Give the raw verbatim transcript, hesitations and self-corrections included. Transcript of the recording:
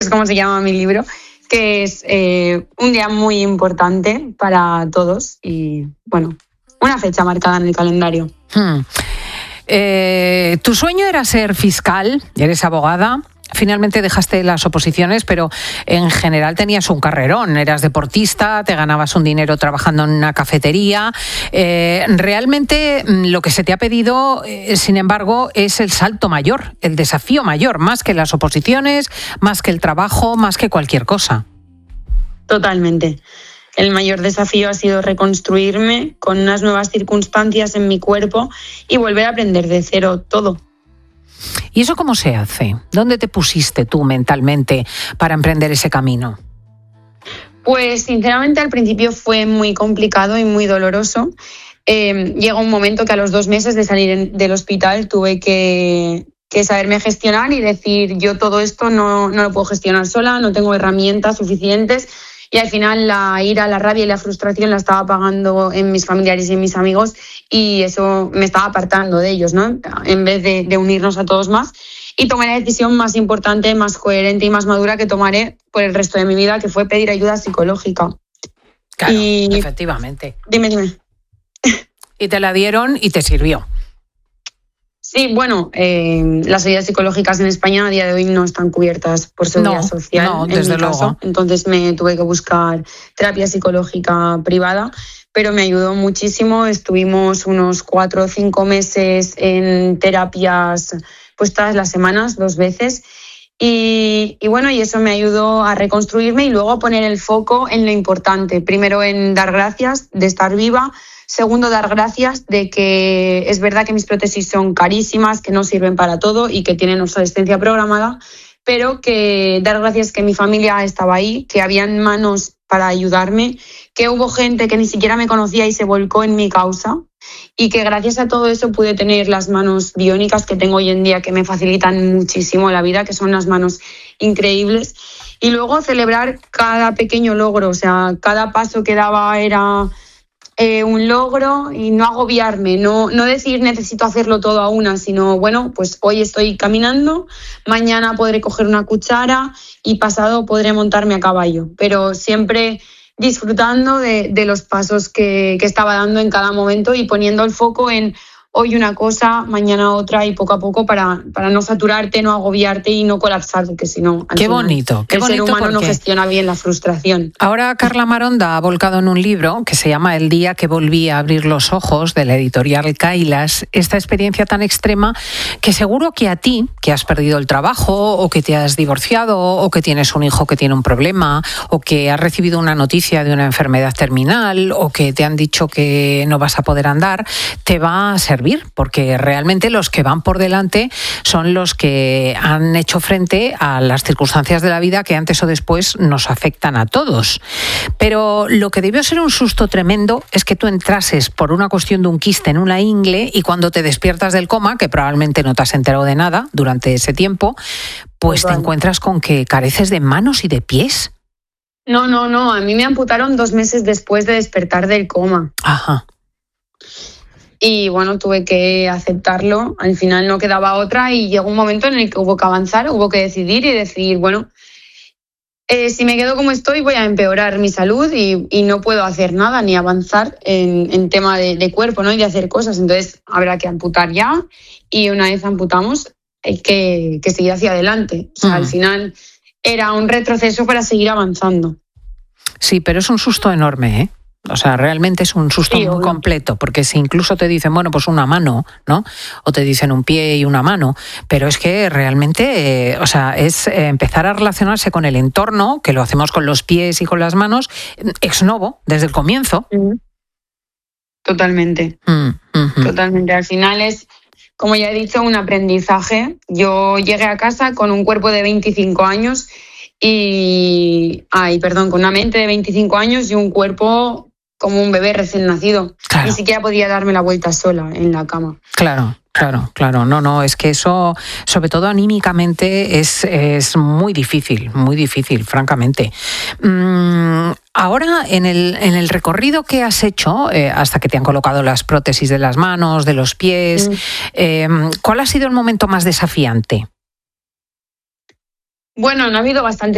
es como se llama mi libro, que es eh, un día muy importante para todos y, bueno, una fecha marcada en el calendario. Hmm. Eh, tu sueño era ser fiscal, eres abogada. Finalmente dejaste las oposiciones, pero en general tenías un carrerón. Eras deportista, te ganabas un dinero trabajando en una cafetería. Eh, realmente lo que se te ha pedido, eh, sin embargo, es el salto mayor, el desafío mayor, más que las oposiciones, más que el trabajo, más que cualquier cosa. Totalmente. El mayor desafío ha sido reconstruirme con unas nuevas circunstancias en mi cuerpo y volver a aprender de cero todo. ¿Y eso cómo se hace? ¿Dónde te pusiste tú mentalmente para emprender ese camino? Pues sinceramente al principio fue muy complicado y muy doloroso. Eh, llegó un momento que a los dos meses de salir del hospital tuve que, que saberme gestionar y decir, yo todo esto no, no lo puedo gestionar sola, no tengo herramientas suficientes. Y al final la ira, la rabia y la frustración la estaba pagando en mis familiares y en mis amigos y eso me estaba apartando de ellos, ¿no? En vez de, de unirnos a todos más. Y tomé la decisión más importante, más coherente y más madura que tomaré por el resto de mi vida, que fue pedir ayuda psicológica. Claro, y... efectivamente. Dime, dime. Y te la dieron y te sirvió. Sí, bueno, eh, las ayudas psicológicas en España a día de hoy no están cubiertas por Seguridad no, Social, no, en desde mi luego. caso. Entonces me tuve que buscar terapia psicológica privada, pero me ayudó muchísimo. Estuvimos unos cuatro o cinco meses en terapias pues todas las semanas, dos veces. Y, y bueno, y eso me ayudó a reconstruirme y luego a poner el foco en lo importante. Primero en dar gracias de estar viva. Segundo, dar gracias de que es verdad que mis prótesis son carísimas, que no sirven para todo y que tienen obsolescencia programada, pero que dar gracias que mi familia estaba ahí, que habían manos para ayudarme, que hubo gente que ni siquiera me conocía y se volcó en mi causa y que gracias a todo eso pude tener las manos biónicas que tengo hoy en día, que me facilitan muchísimo la vida, que son unas manos increíbles. Y luego celebrar cada pequeño logro, o sea, cada paso que daba era... Eh, un logro y no agobiarme, no, no decir necesito hacerlo todo a una, sino bueno, pues hoy estoy caminando, mañana podré coger una cuchara y pasado podré montarme a caballo, pero siempre disfrutando de, de los pasos que, que estaba dando en cada momento y poniendo el foco en hoy una cosa, mañana otra y poco a poco para, para no saturarte, no agobiarte y no colapsar, porque si no... Qué bonito, qué el bonito. ser humano porque no gestiona bien la frustración. Ahora Carla Maronda ha volcado en un libro que se llama El día que volví a abrir los ojos, de la editorial Kailas, esta experiencia tan extrema que seguro que a ti, que has perdido el trabajo o que te has divorciado o que tienes un hijo que tiene un problema o que has recibido una noticia de una enfermedad terminal o que te han dicho que no vas a poder andar, te va a servir, porque realmente los que van por delante son los que han hecho frente a las circunstancias de la vida que antes o después nos afectan a todos. Pero lo que debió ser un susto tremendo es que tú entrases por una cuestión de un quiste en una ingle y cuando te despiertas del coma, que probablemente no te has enterado de nada durante ese tiempo, pues te encuentras con que careces de manos y de pies. No, no, no. A mí me amputaron dos meses después de despertar del coma. Ajá. Y bueno, tuve que aceptarlo, al final no quedaba otra y llegó un momento en el que hubo que avanzar, hubo que decidir y decir, bueno, eh, si me quedo como estoy voy a empeorar mi salud y, y no puedo hacer nada ni avanzar en, en tema de, de cuerpo, ¿no? Y de hacer cosas, entonces habrá que amputar ya y una vez amputamos hay que, que seguir hacia adelante. O sea, uh-huh. Al final era un retroceso para seguir avanzando. Sí, pero es un susto enorme, ¿eh? O sea, realmente es un susto sí, muy obvio. completo, porque si incluso te dicen, bueno, pues una mano, ¿no? O te dicen un pie y una mano, pero es que realmente, eh, o sea, es eh, empezar a relacionarse con el entorno, que lo hacemos con los pies y con las manos, ex novo, desde el comienzo. Totalmente, mm, uh-huh. Totalmente. Al final es, como ya he dicho, un aprendizaje. Yo llegué a casa con un cuerpo de veinticinco años y, ay, perdón, con una mente de veinticinco años y un cuerpo como un bebé recién nacido. Claro. Ni siquiera podía darme la vuelta sola en la cama. Claro, claro, claro. No, no, es que eso, sobre todo anímicamente, es, es muy difícil, muy difícil, francamente. Mm, ahora, en el, en el recorrido que has hecho, eh, hasta que te han colocado las prótesis de las manos, de los pies, mm. eh, ¿cuál ha sido el momento más desafiante? Bueno, no ha habido bastante